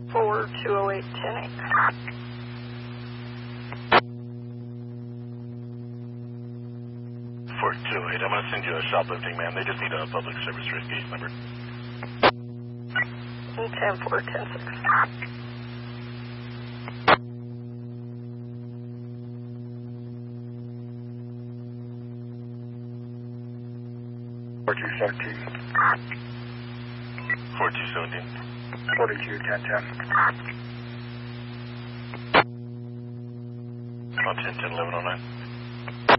4208, 10-8. I'm going to send you a shoplifting, man. They just need a public service risk case number. 10-4, 10-6. $4217. 4217. 421010. On 10-10-1109.